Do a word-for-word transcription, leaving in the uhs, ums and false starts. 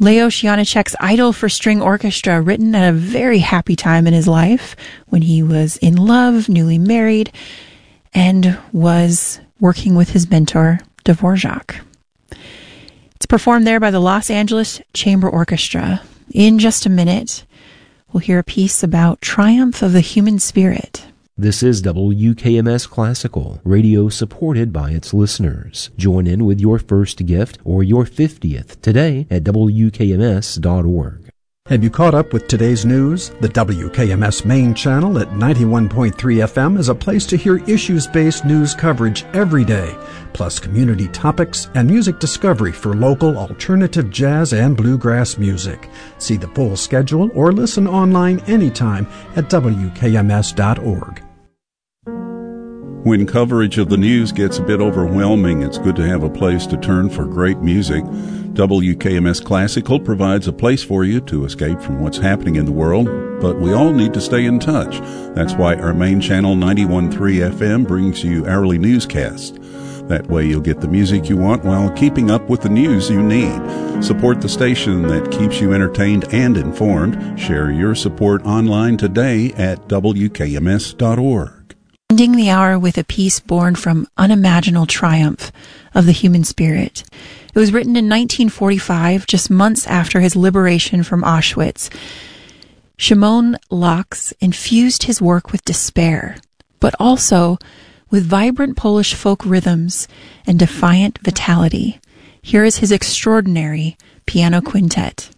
Leos Janáček's Idol for String Orchestra, written at a very happy time in his life when he was in love, newly married, and was working with his mentor, Dvorak. It's performed there by the Los Angeles Chamber Orchestra. In just a minute, we'll hear a piece about Triumph of the Human Spirit. This is W K M S Classical, radio supported by its listeners. Join in with your first gift or your fiftieth today at W K M S dot org. Have you caught up with today's news? The W K M S main channel at ninety-one point three F M is a place to hear issues-based news coverage every day, plus community topics and music discovery for local alternative jazz and bluegrass music. See the full schedule or listen online anytime at W K M S dot org. When coverage of the news gets a bit overwhelming, it's good to have a place to turn for great music. W K M S Classical provides a place for you to escape from what's happening in the world, but we all need to stay in touch. That's why our main channel, ninety-one point three F M, brings you hourly newscasts. That way you'll get the music you want while keeping up with the news you need. Support the station that keeps you entertained and informed. Share your support online today at W K M S dot org. Ending the hour with a piece born from unimaginable triumph of the human spirit. It was written in nineteen forty-five, just months after his liberation from Auschwitz. Szymon Laux infused his work with despair, but also with vibrant Polish folk rhythms and defiant vitality. Here is his extraordinary piano quintet.